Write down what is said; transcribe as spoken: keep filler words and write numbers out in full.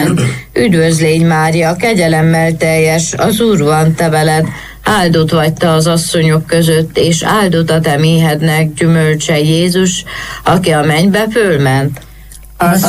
Üdvözl légy, Mária, kegyelemmel teljes, az Úr van te veled, áldott vagy te az asszonyok között, és áldott a te méhednek gyümölcse Jézus, aki a mennybe fölment. A